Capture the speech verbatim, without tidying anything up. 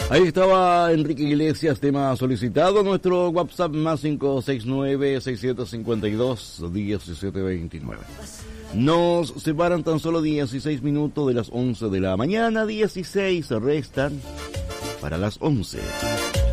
Ahí estaba Enrique Iglesias, tema solicitado. Nuestro WhatsApp más cinco seis nueve, seis cinco dos, uno siete dos nueve. Nos separan tan solo dieciséis minutos de las once de la mañana. dieciséis restan para las once.